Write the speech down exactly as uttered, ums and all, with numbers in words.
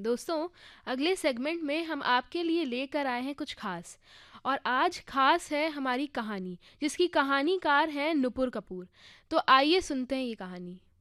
दोस्तों, अगले सेगमेंट में हम आपके लिए लेकर आए हैं कुछ खास। और आज खास है हमारी कहानी, जिसकी कहानीकार हैं नुपुर कपूर। तो आइए सुनते हैं ये कहानी।